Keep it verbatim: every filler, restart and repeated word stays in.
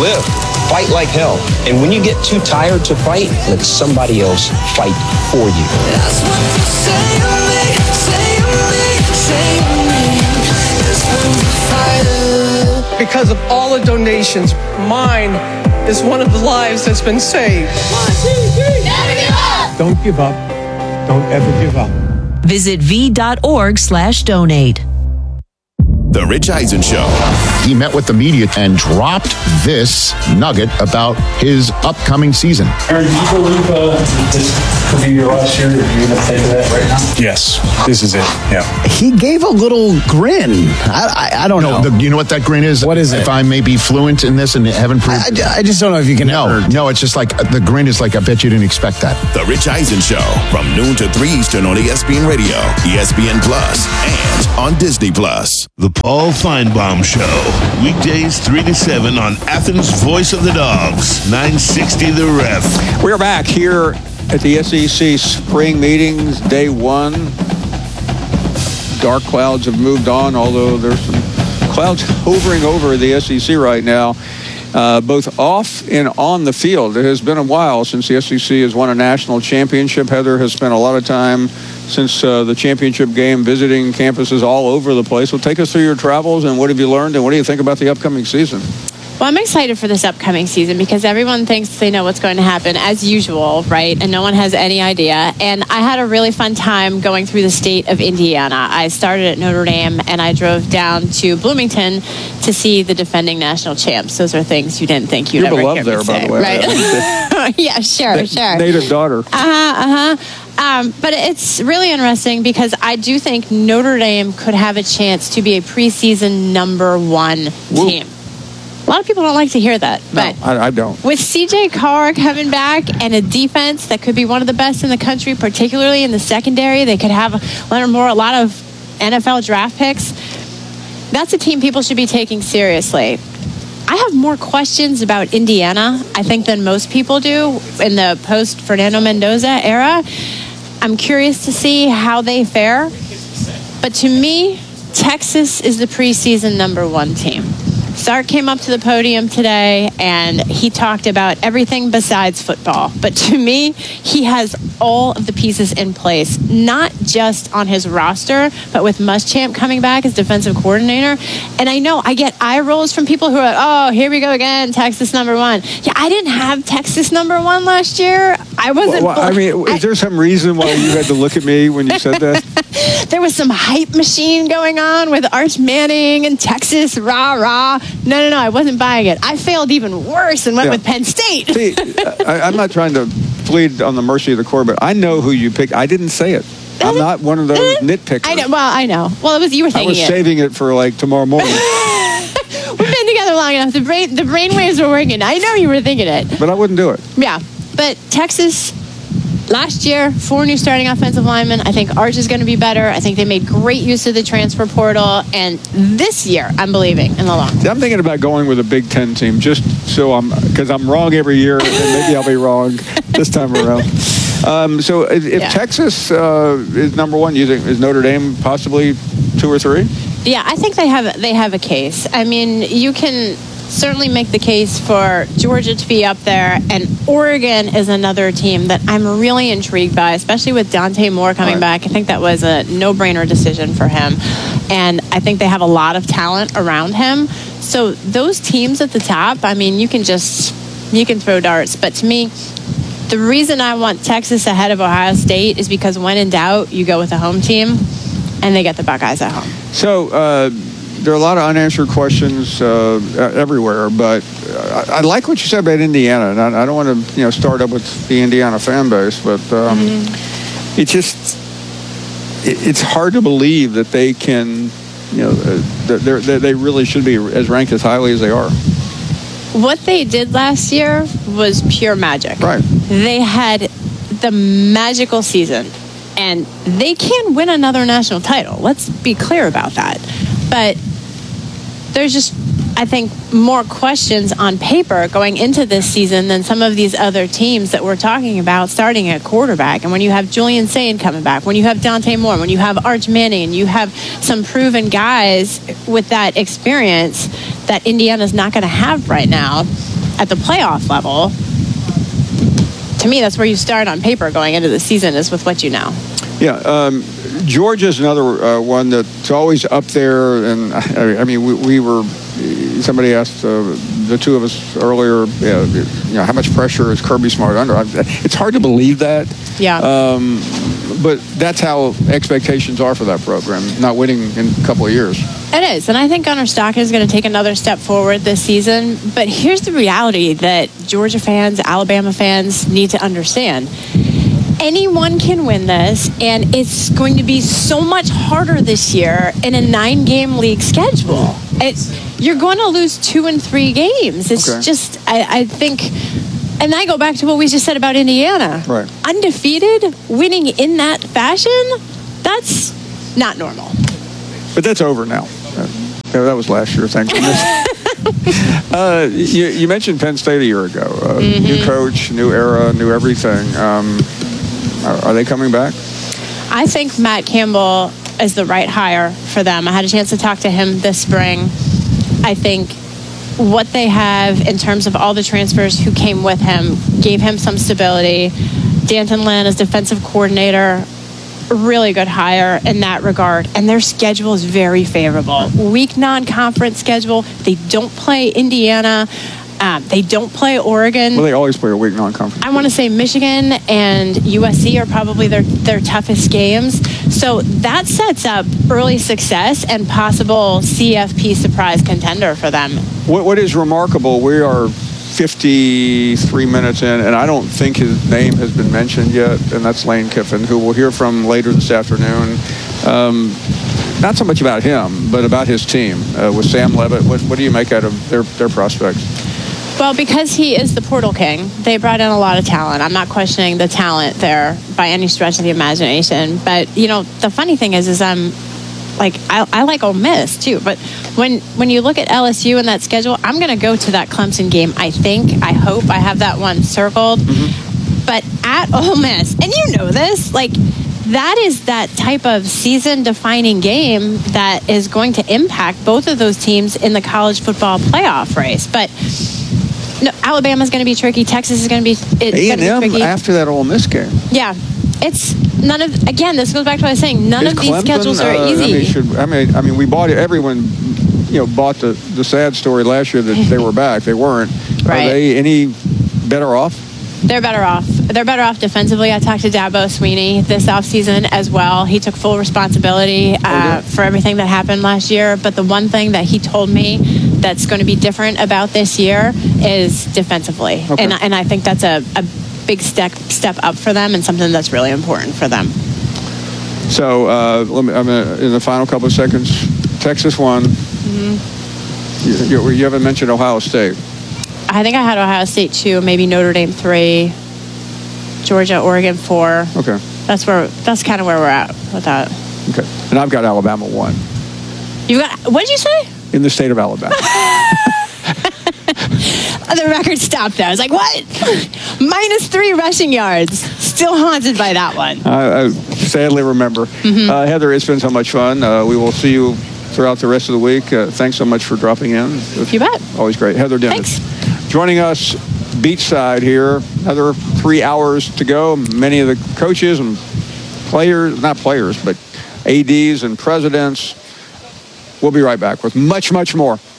live, fight like hell. And when you get too tired to fight, let somebody else fight for you. That's what you say to me, say to me, say to me. It's when you fight it. Because of all the donations, mine is one of the lives that's been saved. One, two, three. Never give up. Don't give up. Don't ever give up. Visit v.org slash donate. The Rich Eisen Show. He met with the media and dropped this nugget about his upcoming season. Aaron, do you believe uh, this could be your last year? Are you going to take that right now? Yes, this is it. Yeah. He gave a little grin. I, I, I don't no, know. The, you know what that grin is? What is it? If I may be fluent in this and haven't proved I, I, I just don't know if you can. No, ever... no, it's just like the grin is like, I bet you didn't expect that. The Rich Eisen Show from noon to three Eastern on E S P N Radio, E S P N Plus, and on Disney Plus. The Paul Feinbaum Show. Weekdays three to seven on Athens' Voice of the Dogs, nine sixty The Ref. We're back here at the S E C spring meetings, day one. Dark clouds have moved on, although there's some clouds hovering over the S E C right now, uh, both off and on the field. It has been a while since the S E C has won a national championship. Heather has spent a lot of time since uh, the championship game visiting campuses all over the place. So take us through your travels and what have you learned and what do you think about the upcoming season? Well, I'm excited for this upcoming season because everyone thinks they know what's going to happen as usual, right? And no one has any idea. And I had a really fun time going through the state of Indiana. I started at Notre Dame and I drove down to Bloomington to see the defending national champs. Those are things you didn't think you'd You're ever beloved hear me there, say, by the way. right? Yeah, sure, Na- sure. Native daughter. Uh-huh, uh-huh. Um, but it's really interesting because I do think Notre Dame could have a chance to be a preseason number one Woo. team. A lot of people don't like to hear that, but no, I, I don't. with C J Carr coming back and a defense that could be one of the best in the country, particularly in the secondary, they could have Leonard Moore, a lot of N F L draft picks. That's a team people should be taking seriously. I have more questions about Indiana, I think, than most people do in the post-Fernando Mendoza era. I'm curious to see how they fare. But to me, Texas is the preseason number one team. Sark came up to the podium today and he talked about everything besides football. But to me, he has all of the pieces in place, not just on his roster, but with Muschamp coming back as defensive coordinator. And I know I get eye rolls from people who are like, oh, here we go again, Texas number one. Yeah, I didn't have Texas number one last year. I wasn't. Well, well, I mean, I, is there some reason why you had to look at me when you said that? There was some hype machine going on with Arch Manning and Texas, rah, rah. No, no, no, I wasn't buying it. I failed even worse and went Yeah. with Penn State. See, I, I'm not trying to plead on the mercy of the court, but I know who you picked. I didn't say it. I'm not one of those nitpickers. I know. Well, I know. Well, it was you were I thinking was it. saving it for like tomorrow morning. We've been together long enough. The brain, the brain waves were working. I know you were thinking it. But I wouldn't do it. Yeah, but Texas. Last year, four new starting offensive linemen. I think Arch is going to be better. I think they made great use of the transfer portal. And this year, I'm believing in the long term. I'm thinking about going with a Big Ten team just so I'm, because I'm wrong every year, and maybe I'll be wrong this time around. Um, so if, if Yeah. Texas uh, is number one, you think is Notre Dame possibly two or three? Yeah, I think they have they have a case. I mean, you can certainly make the case for Georgia to be up there, and Oregon is another team that I'm really intrigued by, especially with Dante Moore coming Right. back. I think that was a no-brainer decision for him, and I think they have a lot of talent around him. So those teams at the top, I mean, you can just you can throw darts, but to me, the reason I want Texas ahead of Ohio State is because when in doubt, you go with a home team, and they get the Buckeyes at home. So uh, there are a lot of unanswered questions uh, everywhere, but I, I like what you said about Indiana, and I, I don't want to you know start up with the Indiana fan base, but um, mm-hmm. it just it, it's hard to believe that they can, you know, uh, they they really should be as ranked as highly as they are. What they did last year was pure magic. Right. They had the magical season, and they can win another national title. Let's be clear about that. But there's just, I think, more questions on paper going into this season than some of these other teams that we're talking about starting at quarterback. And when you have Julian Sain coming back, when you have Dante Moore, when you have Arch Manning, and you have some proven guys with that experience that Indiana's not going to have right now, at the playoff level, to me, that's where you start on paper going into the season, is with what you know. Yeah, um, Georgia's another uh, one that's always up there. And I, I mean, we, we were, somebody asked uh, the two of us earlier, uh, you know, how much pressure is Kirby Smart under? It's hard to believe that. Yeah. Um, but that's how expectations are for that program, not winning in a couple of years. It is, and I think Gunnar Stockton is going to take another step forward this season. But here's the reality that Georgia fans, Alabama fans need to understand. Anyone can win this, and it's going to be so much harder this year in a nine-game league schedule. It's, you're going to lose two and three games. It's Okay. just, I, I think, and I go back to what we just said about Indiana. Right. Undefeated, winning in that fashion, that's not normal. But that's over now. Uh, yeah, that was last year, thank goodness. uh, you, you mentioned Penn State a year ago. Uh, Mm-hmm. New coach, new era, new everything. Um, are, are they coming back? I think Matt Campbell is the right hire for them. I had a chance to talk to him this spring. I think what they have in terms of all the transfers who came with him gave him some stability. Danton Lynn as defensive coordinator, a really good hire in that regard. And their schedule is very favorable. Weak non-conference schedule. They don't play Indiana. Um, they don't play Oregon. Well, they always play a weak non-conference. I want to say Michigan and U S C are probably their, their toughest games. So that sets up early success and possible C F P surprise contender for them. What, what is remarkable, we are fifty-three minutes in, and I don't think his name has been mentioned yet, and that's Lane Kiffin, who we'll hear from later this afternoon. Um, not so much about him, but about his team. Uh, with Sam Levitt, what, what do you make out of their, their prospects? Well, because he is the portal king, they brought in a lot of talent. I'm not questioning the talent there by any stretch of the imagination. But, you know, the funny thing is, is I'm like, I, I like Ole Miss too. But when when you look at L S U and that schedule, I'm going to go to that Clemson game. I think, I hope I have that one circled. Mm-hmm. But at Ole Miss, and you know this, like, that is that type of season-defining game that is going to impact both of those teams in the college football playoff race. But no, Alabama's going to be tricky. Texas is going to be, it's A and going to be M tricky. after that Ole Miss game. Yeah. It's none of, again, this goes back to what I was saying. None Is of these Clemson, schedules are uh, easy. I mean, should, I mean, I mean, we bought it. Everyone, you know, bought the, the sad story last year that they were back. They weren't. Right. Are they any better off? They're better off. They're better off defensively. I talked to Dabo Sweeney this offseason as well. He took full responsibility uh, Okay. for everything that happened last year. But the one thing that he told me that's going to be different about this year is defensively. Okay. And, and I think that's a, a big step step up for them and something that's really important for them. So, uh, let me, I'm gonna, in the final couple of seconds, Texas won. Mm-hmm. You, you, you haven't mentioned Ohio State. I think I had Ohio State two, maybe Notre Dame three, Georgia, Oregon four. Okay. That's where. That's kind of where we're at with that. Okay. And I've got Alabama one You got. What did you say? in the state of Alabama. The record stopped there. I was like, what? Minus three rushing yards. Still haunted by that one. I, I sadly remember. Mm-hmm. Uh, Heather, it's been so much fun. Uh, we will see you throughout the rest of the week. Uh, thanks so much for dropping in. You bet. Always great. Heather Dennis. Thanks. Joining us beachside here. Another three hours to go. Many of the coaches and players, not players, but A Ds and presidents. We'll be right back with much, much more